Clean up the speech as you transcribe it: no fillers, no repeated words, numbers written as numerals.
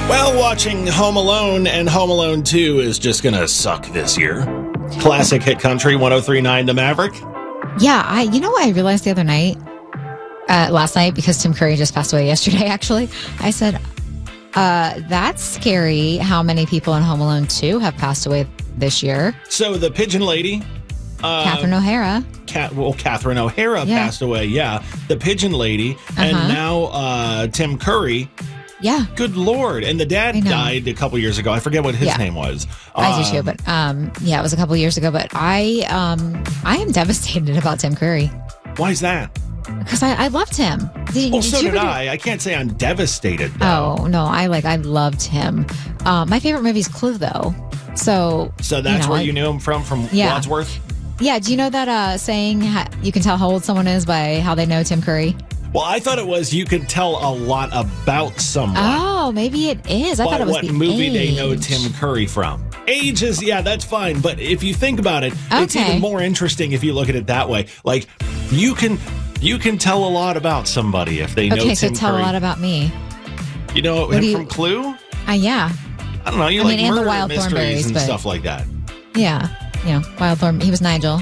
Well, watching Home Alone and Home Alone 2 is just going to suck this year. Classic hit country 103.9 The Maverick. Yeah, you know what I realized the other night, last night, because Tim Curry just passed away yesterday, actually. I said, that's scary how many people in Home Alone 2 have passed away this year. So the Pigeon Lady. Catherine O'Hara. Catherine O'Hara passed away, yeah. The Pigeon Lady. And now Tim Curry. Yeah. Good Lord. And the dad died a couple years ago. I forget what his name was. I do too, but it was a couple years ago. But I am devastated about Tim Curry. Why is that? Because I loved him. So did I. I can't say I'm devastated, though. Oh, no. I loved him. My favorite movie is Clue, though. So that's where you knew him from Wadsworth? Yeah. Do you know that saying, you can tell how old someone is by how they know Tim Curry? Well, I thought it was you could tell a lot about someone. Oh, maybe it is. I thought it was what movie they know Tim Curry from. Age is, that's fine. But if you think about it, it's even more interesting if you look at it that way. Like, you can tell a lot about somebody if they know Tim Curry. Okay, so tell a lot about me. You know him from Clue? Yeah. I don't know. You like murder mysteries and stuff like that. Yeah. Wild Thorn. He was Nigel.